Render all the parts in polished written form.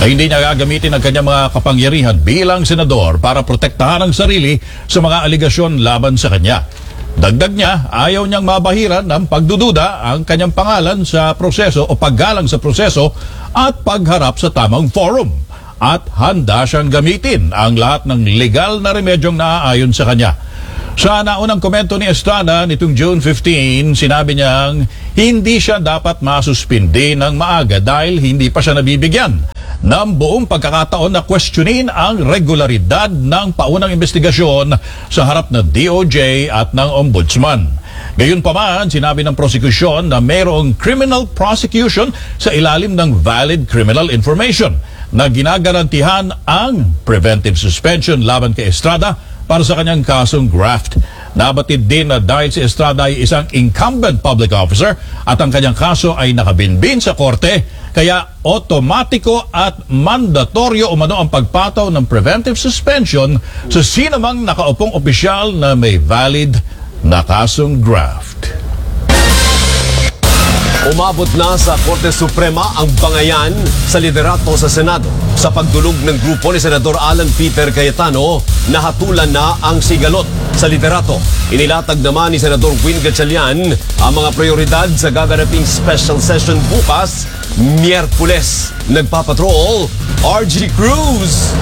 na hindi niya gagamitin ang kanyang mga kapangyarihan bilang senador para protektahan ang sarili sa mga aligasyon laban sa kanya. Dagdag niya, ayaw niyang mabahiran ng pagdududa ang kanyang pangalan sa proseso o paggalang sa proseso at pagharap sa tamang forum. At handa siyang gamitin ang lahat ng legal na remedyong naaayon sa kanya. Sa naunang komento ni Estrada nitong June 15, sinabi niyang hindi siya dapat masuspindi ng maaga dahil hindi pa siya nabibigyan ng buong pagkakataon na questionin ang regularidad ng paunang investigasyon sa harap ng DOJ at ng Ombudsman. Gayunpaman, sinabi ng prosekusyon na mayroong criminal prosecution sa ilalim ng valid criminal information na ginagarantihan ang preventive suspension laban kay Estrada para sa kanyang kasong graft. Nabatid din na dahil si Estrada ay isang incumbent public officer at ang kanyang kaso ay nakabinbin sa korte, kaya otomatiko at mandatoryo umano ang pagpataw ng preventive suspension sa sinumang nakaupong opisyal na may valid na kasong graft. Umabot na sa Korte Suprema ang bangayan sa liderato sa Senado. Sa pagdulog ng grupo ni Senador Alan Peter Cayetano, nahatulan na ang sigalot sa liderato. Inilatag naman ni Senador Win Gatchalian ang mga prioridad sa gaganaping special session bukas, Miyerkules. Nagpapatrol, RG Cruz.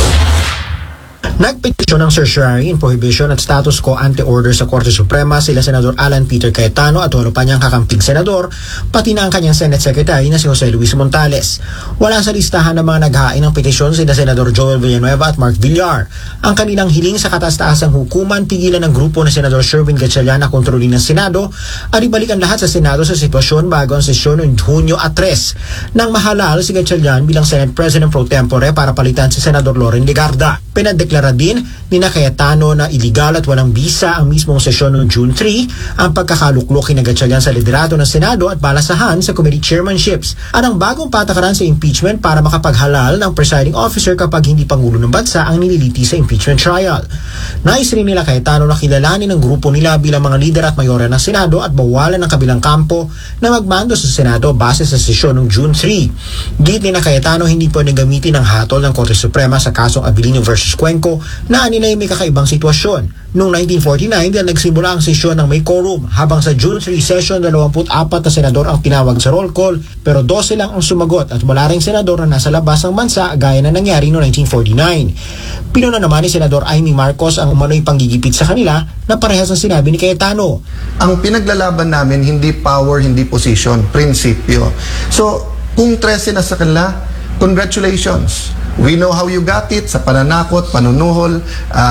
Nagpetisyon ng certiorari in prohibition at status quo ante-order sa Korte Suprema sila Senador Alan Peter Cayetano at walo pa niyang kakamping senador, pati na ang kanyang Senate Secretary na si Jose Luis Montales. Wala sa listahan ng mga naghain ng petisyon sila Senador Joel Villanueva at Mark Villar. Ang kanilang hiling sa kataas-taasang hukuman, pigilan ng grupo ni Senador Sherwin Gatchalian na kontrolin ng Senado at ibalik ang lahat sa Senado sa sitwasyon bago ang sesyon noong Hunyo at 3 nang mahalal si Gatchalian bilang Senate President pro tempore para palitan si Senador Loren Legarda. Pinadeklara din ni Cayetano na iligal at walang bisa ang mismong sesyon noong June 3 ang pagkakaluklok ni Gatchalian sa liderato ng Senado at balasahan sa committee chairmanships at ang bagong patakaran sa impeachment para makapaghalal ng presiding officer kapag hindi Pangulo ng bansa ang nililiti sa impeachment trial. Nais rin nila Cayetano na kilalanin ng grupo nila bilang mga lider at mayora ng Senado at bawalan ng kabilang kampo na magmando sa Senado base sa sesyon noong June 3. Git ni Cayetano hindi pwedeng gamitin ang hatol ng Korte Suprema sa kasong Abilino versus Cuenco na anilay may kakaibang sitwasyon. Noong 1949, dahil nagsimula ang sesyon ng may quorum, habang sa June 3 session, 24 na senador ang tinawag sa roll call, pero 12 lang ang sumagot at wala ring senador na nasa labas ng bansa gaya na nangyari noong 1949. Pinuna naman ni Senador Amy Marcos ang umano'y panggigipit sa kanila na parehas ang sinabi ni Cayetano. Ang pinaglalaban namin, hindi power, hindi position, prinsipyo. So, kung 13 na sa kanila, congratulations. We know how you got it, sa pananakot, panunuhol,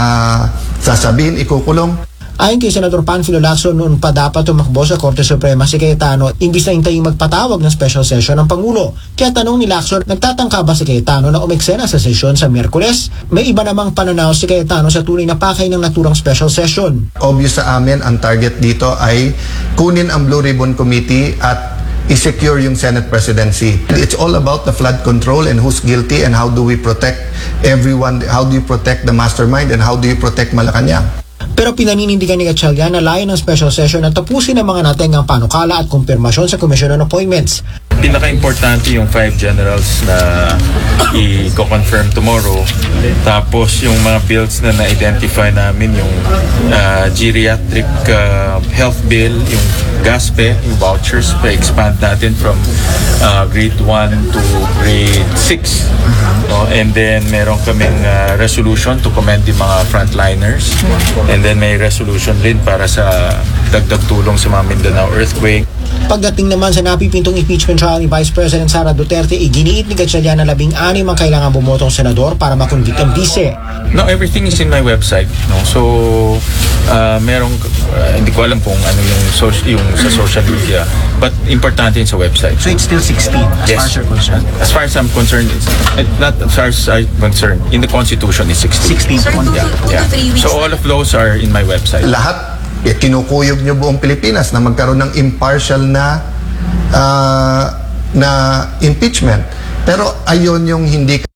sasabihin, ikukulong. Ayon kay Senador Panfilo Lacson, noon pa dapat tumakbo sa Korte Suprema si Cayetano imbis na hintaying magpatawag ng special session ng Pangulo. Kaya tanong ni Lacson, nagtatangka ba si Cayetano na umeksena sa sesyon sa Miyerkules? May iba namang pananaw si Cayetano sa tunay na pakay ng naturang special session. Obvious sa amin, ang target dito ay kunin ang Blue Ribbon Committee at i-secure yung Senate presidency. It's all about the flood control and who's guilty and how do we protect everyone, how do you protect the mastermind and how do you protect Malacanang. Pero pinaninindigan ni Gatchalian na layo ng special session na tapusin ang mga natengang panukala at kumpirmasyon sa Commission on Appointments. Pinaka-importante yung 5 generals na i-confirm tomorrow. Tapos yung mga bills na na-identify namin, yung geriatric health bill, yung GASPE, yung vouchers, pa-expand natin from grade 1 to grade 6. And then meron kaming resolution to commend yung mga frontliners. And then may resolution rin para sa dagdag tulong sa mga Mindanao earthquake. Pagdating naman sa napipintong impeachment trial ni Vice President Sara Duterte, iginiit ni Gatchalian na 16 ang kailangan bumotong senador para makonvict ang bise. No, everything is in my website. No? So, merong, hindi ko alam kung ano yung sa social media, but importante yun sa website. So it's still 16 as far as you're concerned? As far as I'm concerned, it's not as far as I'm concerned. In the Constitution, it's 16. 16. Yeah. So all of those are in my website. Lahat kinukuyog nyo buong Pilipinas na magkaroon ng impartial na impeachment. Pero ayon yung hindi